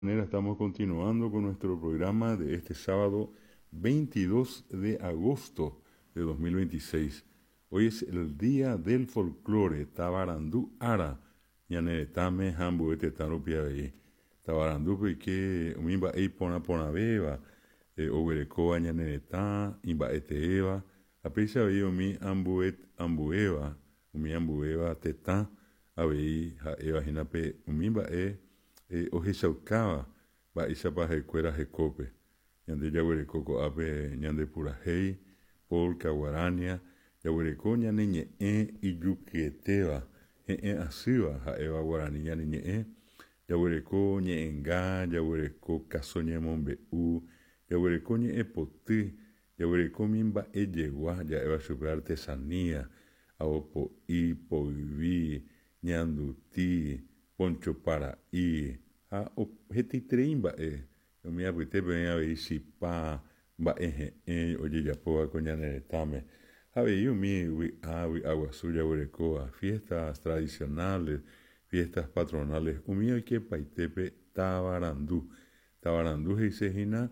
Estamos continuando con nuestro programa de este sábado 22 de agosto de 2026. Hoy es el Día del Folclore, Tabarandú Ara, Ñaneretame, Hambu, Taropia, Tabarandú, porque Umimba Pona Beba, Oguerecoa, Ñaneretá, Imba Eva, Aprecia Veo mi Ambueva, Umi Ambueva, Tetá, Abei, Eva, Jinape, Umimba Ojexaucaba, Baixapa Jecuera Jecope, Ñande Yaguerecoco Ape, Ñande Purajei, Polca, Guarania, Yaguereco, Ñane Ñe, Iyuqueteba, Asiva, Jaeva Guarani, Ñane Ñe, Yaguereco, Ñenga, Yaguereco, Casoñe Monbeú, Yaguereco, Ñe Potí, Yaguereco, Mimba Yegua, Yaeva Super Artesanía, Aopo Poiví, Ñanduti, Poncho para y a objeti treimba yo me abuite ben a ver si pa ba oye ya poa coñane tame a ver yo mi agua suya huerecoa fiestas tradicionales, fiestas patronales umio que paitepe tabarandú es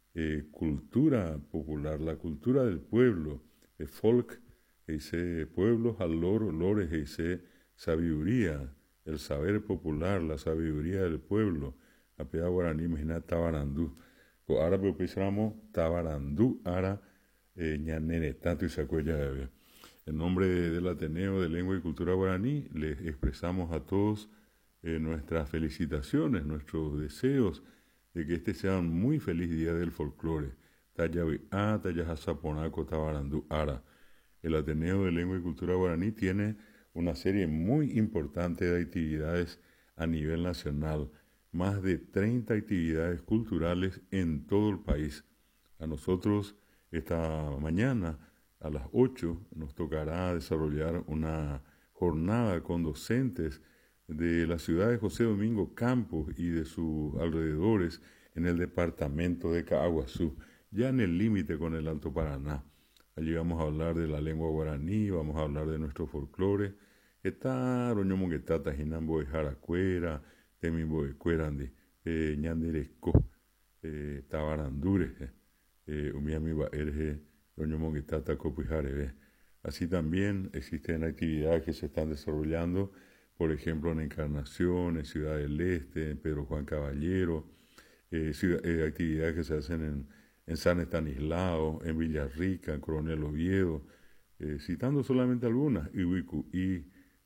cultura popular, la cultura del pueblo, el folk dice pueblos al loro lores dice sabiduría, el saber popular, la sabiduría del pueblo. Apea guaraní, imagina tabarandú. O árabe pisamos tabarandú, ara ñanene, tanto y sacuella de. En nombre del Ateneo de Lengua y Cultura Guaraní, les expresamos a todos nuestras felicitaciones, nuestros deseos de que este sea un muy feliz día del folclore. Tallavi a, tallajazaponaco, tabarandú, ara. El Ateneo de Lengua y Cultura Guaraní tiene una serie muy importante de actividades a nivel nacional, más de 30 actividades culturales en todo el país. A nosotros esta mañana a las 8 nos tocará desarrollar una jornada con docentes de la ciudad de José Domingo Campos y de sus alrededores en el departamento de Caaguazú, ya en el límite con el Alto Paraná. Allí vamos a hablar de la lengua guaraní, vamos a hablar de nuestro folclore. Está roñomo que tata jinambo de jaracuera, temimbo de cuerandi, ñandereco, tabarandure, umiami ba erge, roñomo que tata copujarebe. Así también existen actividades que se están desarrollando, por ejemplo en Encarnación, en Ciudad del Este, en Pedro Juan Caballero, actividades que se hacen en San Estanislao, en Villarrica, en Coronel Oviedo, citando solamente algunas, Iwicuí,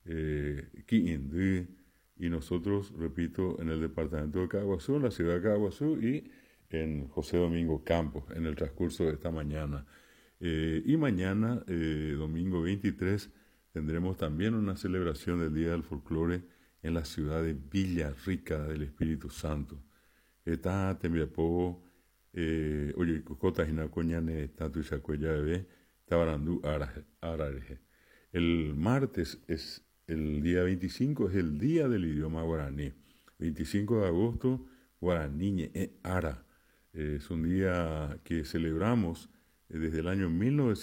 Quiindí, y nosotros, repito, en el departamento de Caaguazú, en la ciudad de Caaguazú y en José Domingo Campos, en el transcurso de esta mañana. Y mañana, domingo 23, tendremos también una celebración del Día del Folclore en la ciudad de Villarrica del Espíritu Santo. Está Tembiapó, oye, Cocota Jinacoñane, tanto y Sacuella Bebé, Tabarandú, Arareje. El martes es el día 25, es el día del idioma guaraní. 25 de agosto, guaraní ara. Es un día que celebramos desde el año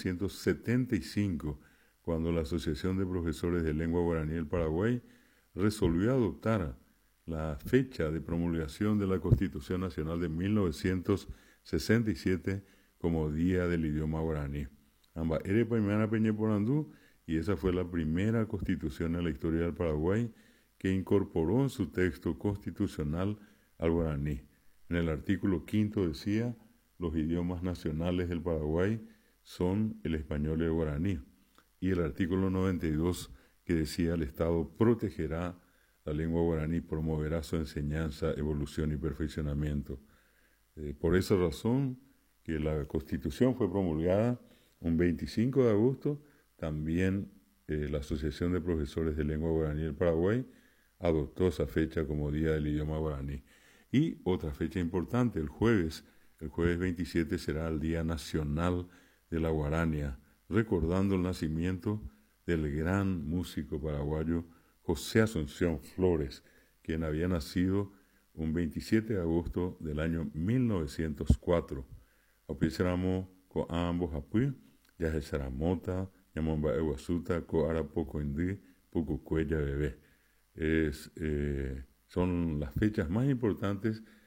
1975, cuando la Asociación de Profesores de Lengua Guaraní del Paraguay resolvió adoptar la fecha de promulgación de la Constitución Nacional de 1967 como Día del Idioma Guaraní. Amba ere paimana peñe porandú, y esa fue la primera constitución en la historia del Paraguay que incorporó en su texto constitucional al guaraní. En el artículo 5 decía, los idiomas nacionales del Paraguay son el español y el guaraní. Y el artículo 92 que decía, el Estado protegerá la lengua guaraní, promoverá su enseñanza, evolución y perfeccionamiento. Por esa razón que la Constitución fue promulgada un 25 de agosto, también la Asociación de Profesores de Lengua Guaraní del Paraguay adoptó esa fecha como Día del Idioma Guaraní. Y otra fecha importante, el jueves 27 será el Día Nacional de la Guarania, recordando el nacimiento del gran músico paraguayo José Asunción Flores, quien había nacido un 27 de agosto del año 1904. Opisramo con ambos apuy, ya se saramota, Yamomba Eguasuta, Co Arapoco Indí, Pucucuella Bebé. Son las fechas más importantes